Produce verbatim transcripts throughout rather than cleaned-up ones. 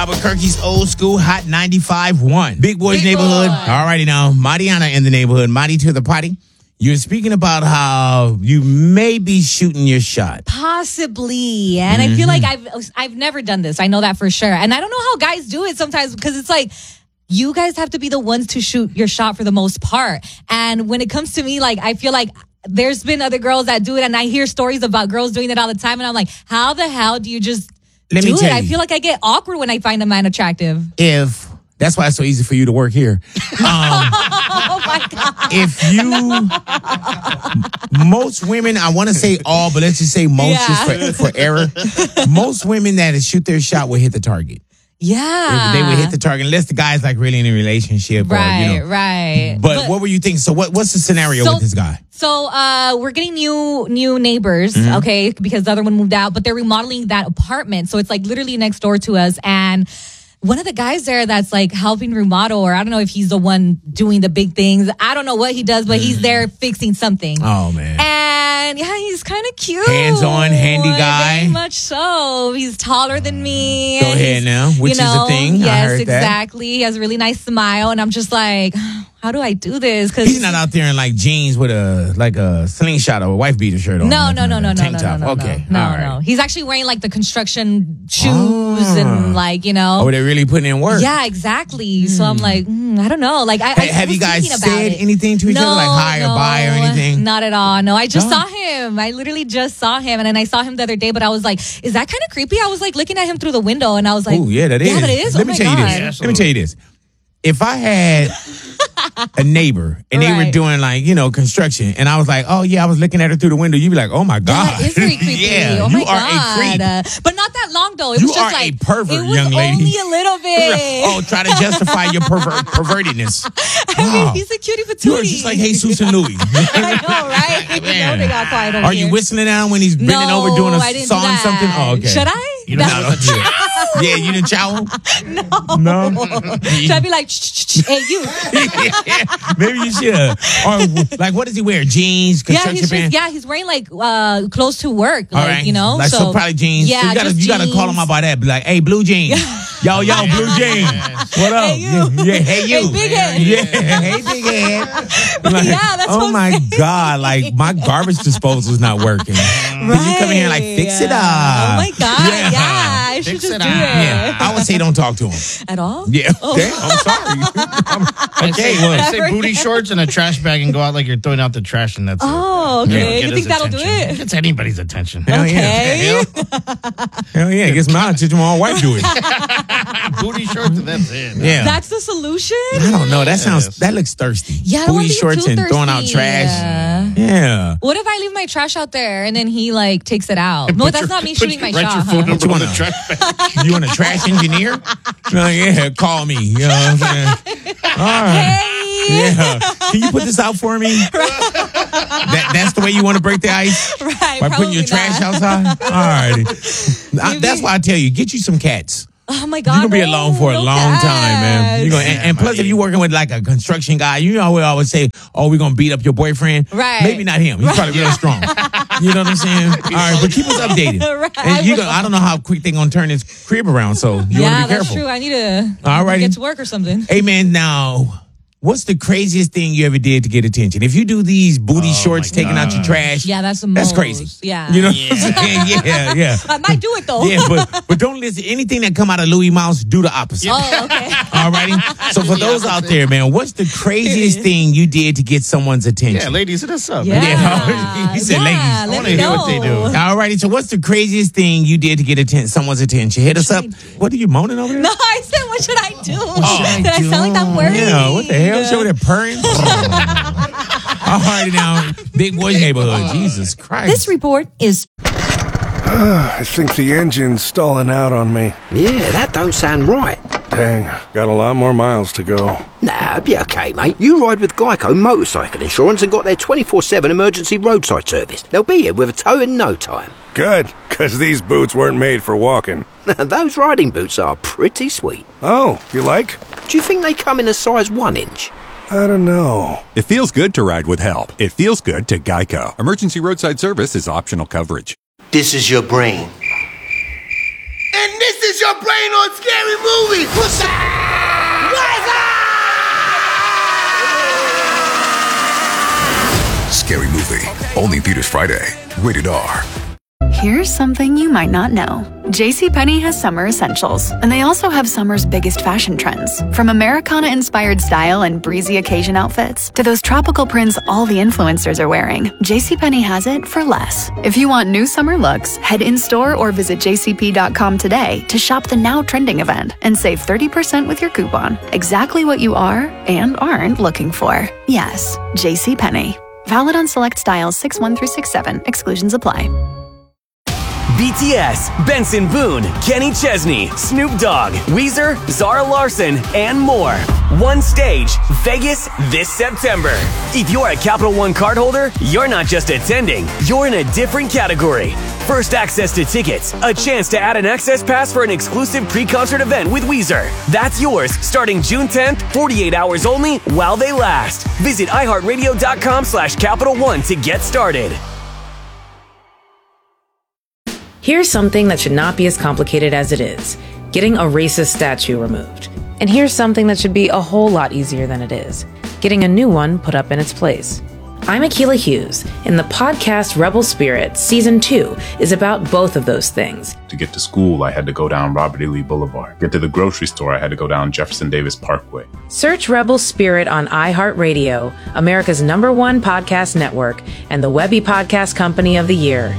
Albuquerque's old school hot ninety-five point one. Big Boy's Big neighborhood. Boy. All righty now. Mariana in the neighborhood. Mari to the potty. You're speaking about how you may be shooting your shot. Possibly. And mm-hmm. I feel like I've I've never done this. I know that for sure. And I don't know how guys do it sometimes because it's like, you guys have to be the ones to shoot your shot for the most part. And when it comes to me, like, I feel like there's been other girls that do it, and I hear stories about girls doing it all the time, and I'm like, how the hell do you just Let do me tell it? You. I feel like I get awkward when I find a man attractive. If that's why it's so easy for you to work here. Um, oh my God. If you, most women, I want to say all, but let's just say most yeah. just for, for error. Most women that shoot their shot will hit the target. Yeah. They would hit the target unless the guy's like really in a relationship. Right, or, you know. right. But, but what were you thinking? So what, what's the scenario so, with this guy? So uh, we're getting new new neighbors, mm-hmm. okay, because the other one moved out, but they're remodeling that apartment. So it's like literally next door to us. And one of the guys there that's like helping remodel, or I don't know if he's the one doing the big things. I don't know what he does, but mm. he's there fixing something. Oh, man. And yeah, he's kind of cute. Hands-on, handy guy. Very much so. He's taller than me. Go ahead now, which you know, is a thing. Yes, I heard exactly. That. He has a really nice smile, and I'm just like, how do I do this? Cause he's not out there in like jeans with a like a slingshot or a wife beater shirt on. No, no, no, no, no, tank no, top. no, no, okay, no, all right. no. He's actually wearing like the construction shoes oh. and like you know. Oh, they're really putting in work. Yeah, exactly. Mm. So I'm like, mm, I don't know. Like, I, hey, I have was you guys about said it. anything to each no, other, like hi no, or bye or anything? Not at all. No, I just no? saw him. I literally just saw him, and then I saw him the other day. But I was like, is that kind of creepy? I was like looking at him through the window, and I was like, oh yeah, that is. Yeah, that is. Let oh me my tell God. you this. Yeah, Let me tell you this. If I had a neighbor and they right. were doing like, you know, construction and I was like, oh yeah, I was looking at her through the window, you'd be like, oh my God. That is very creepy. yeah, oh my you are God. a creep. Uh, but not that long though. It you was just are like, a pervert, it was young lady. only a little bit. oh, try to justify your pervert pervertedness. I wow. mean, he's a cutie patootie. You are just like Jesus and Louis. I know, right? You know they got quiet over Are here. you whistling down when he's bending no, over doing a I didn't song do that. something? Oh, okay. Should I? You don't know. Yeah, you didn't chow him? No. No. Should I be like, hey, you? yeah, maybe you should. Or like, what does he wear? Jeans, construction yeah, he's pants? just, yeah, he's wearing like uh, clothes to work, like, All right. you know. Like, so, so probably jeans. Yeah, so you gotta, just you gotta jeans. call him out by that. Be like, hey, blue jeans. yo, yo, blue jeans. What up? Hey, you. Yeah, yeah, hey, you. Hey, big head. Yeah, hey, big head. But like, yeah, that's oh what my I'm God, like my garbage disposal is not working. Right. You come in here like, fix it up. Oh my God, yeah. yeah I should fix just it do up. it. Yeah, I would say don't talk to him. At all? Yeah, oh. okay, I'm sorry. okay, well. well. I say booty shorts and a trash bag and go out like you're throwing out the trash and that's oh, it. okay. You, you think that'll attention. do it? It gets anybody's attention. Hell okay. yeah. Hell yeah, it gets my attention when my wife do it. Booty shorts and that's it. Yeah. That's the solution? I don't know. That sounds, yes. that looks thirsty. Yeah, I Booty don't shorts too and thirsty. throwing out trash. Yeah. yeah. What if I leave my trash out there and then he like takes it out? No, Put that's your, not me shooting my write shot. Your phone Huh? number you on wanna, the trash bag. You want a trash engineer? Uh, yeah, call me. You know what I'm saying? All right. Hey. Yeah. Can you put this out for me? that, that's the way you want to break the ice? Right. By putting your trash not. outside? All right. I, that's why I tell you, get you some cats. Oh my God. You're going to be no, alone for a no long cats. time, man. You're gonna, and, and plus, if you're working with like a construction guy, you know, we always say, oh, we're going to beat up your boyfriend. Right. Maybe not him. He's right. probably real strong. You know what I'm saying? All right, but keep us updated. Right. And you gonna, I don't know how quick they're going to turn this crib around, so you yeah, want to be careful. that's true. I need to All righty. get to work or something. Hey, man, now, what's the craziest thing you ever did to get attention? If you do these booty Oh, shorts, taking out your trash, Yeah, that's the that's most. crazy. Yeah. You know what I'm saying? Yeah, yeah. I might do it though. Yeah, but but don't listen. Anything that come out of Louis Mouse, do the opposite. Oh, okay. All righty. So for those out there, man, what's the craziest thing you did to get someone's attention? Yeah, ladies, hit us up. Yeah. Yeah. He said yeah, ladies. I let want me to hear know. what they do. All righty. So what's the craziest thing you did to get atten- someone's attention? Hit us up. What are you moaning over there? No, I said, what should I do? Oh. Did I sound like I'm worried? Yeah, what the hell? Show that purring. All righty now, Big Boy's neighborhood. Jesus Christ. This report is... I think the engine's stalling out on me. Yeah, that don't sound right. Dang, got a lot more miles to go. Nah, be okay, mate. You ride with Geico Motorcycle Insurance and got their twenty-four seven emergency roadside service. They'll be here with a tow in no time. Good, because these boots weren't made for walking. Those riding boots are pretty sweet. Oh, you like? Do you think they come in a size one inch? I don't know. It feels good to ride with help. It feels good to Geico. Emergency roadside service is optional coverage. This is your brain. And this is Movies, you're playing on Scary Movies. What's up? What's up? Scary Movie. Only in theaters Friday. Rated R. Here's something you might not know. JCPenney has summer essentials, and they also have summer's biggest fashion trends. From Americana-inspired style and breezy occasion outfits to those tropical prints all the influencers are wearing, JCPenney has it for less. If you want new summer looks, head in-store or visit j c p dot com today to shop the now trending event and save thirty percent with your coupon. Exactly what you are and aren't looking for. Yes, JCPenney. Valid on select styles six one through six seven. Exclusions apply. B T S, Benson Boone, Kenny Chesney, Snoop Dogg, Weezer, Zara Larson, and more. One stage, Vegas this September. If you're a Capital One cardholder, you're not just attending, you're in a different category. First access to tickets, a chance to add an access pass for an exclusive pre-concert event with Weezer. That's yours starting June tenth, forty-eight hours only while they last. Visit iHeartRadio.com slash Capital One to get started. Here's something that should not be as complicated as it is. Getting a racist statue removed. And here's something that should be a whole lot easier than it is. Getting a new one put up in its place. I'm Akilah Hughes, and the podcast Rebel Spirit Season two is about both of those things. To get to school, I had to go down Robert E. Lee Boulevard. Get to the grocery store, I had to go down Jefferson Davis Parkway. Search Rebel Spirit on iHeartRadio, America's number one podcast network, and the Webby Podcast Company of the Year.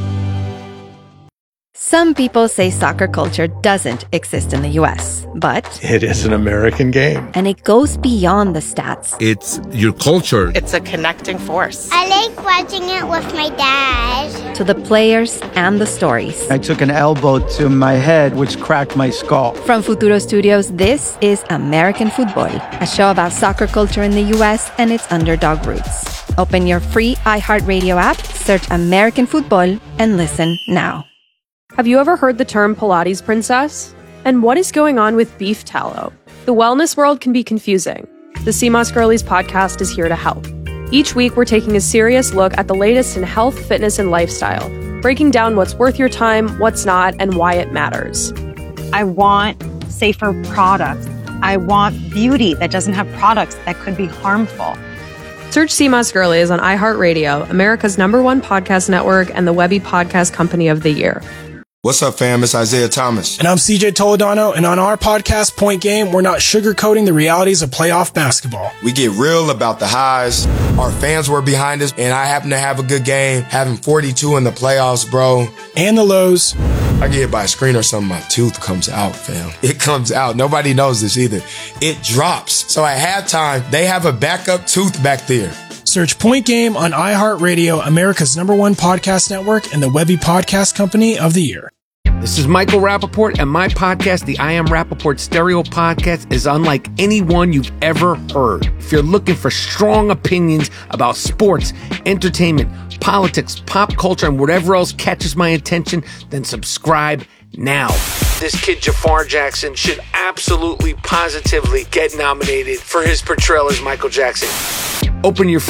Some people say soccer culture doesn't exist in the U S, but It is an American game. and it goes beyond the stats. It's your culture. It's a connecting force. I like watching it with my dad. To the players and the stories. I took an elbow to my head, which cracked my skull. From Futuro Studios, this is American Football, a show about soccer culture in the U S and its underdog roots. Open your free iHeartRadio app, search American Football, and listen now. Have you ever heard the term Pilates princess? And what is going on with beef tallow? The wellness world can be confusing. The C M O S Girlies podcast is here to help. Each week, we're taking a serious look at the latest in health, fitness, and lifestyle, breaking down what's worth your time, what's not, and why it matters. I want safer products. I want beauty that doesn't have products that could be harmful. Search C M O S Girlies on iHeartRadio, America's number one podcast network, and the Webby Podcast Company of the Year. What's up, fam? It's Isaiah Thomas. And I'm C J Toledano, and on our podcast, Point Game, we're not sugarcoating the realities of playoff basketball. We get real about the highs. Our fans were behind us, and I happen to have a good game, having forty-two in the playoffs, bro. And the lows. I get hit by a screen or something, my tooth comes out, fam. It comes out. Nobody knows this either. It drops. So at halftime, they have a backup tooth back there. Search Point Game on iHeartRadio, America's number one podcast network, and the Webby Podcast Company of the Year. This is Michael Rappaport, and my podcast, the I Am Rappaport Stereo Podcast, is unlike anyone you've ever heard. If you're looking for strong opinions about sports, entertainment, politics, pop culture, and whatever else catches my attention, then subscribe now. This kid, Jafar Jackson, should absolutely, positively get nominated for his portrayal as Michael Jackson. Open your